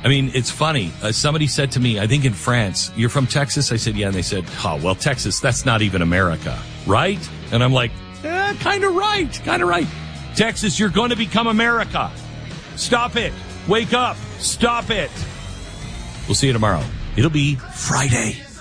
I mean, it's funny. Somebody said to me, I think in France, you're from Texas? I said, yeah. And they said, oh, well, Texas, that's not even America, right? And I'm like, kind of right. Texas, you're going to become America. Stop it. Wake up. Stop it. We'll see you tomorrow. It'll be Friday.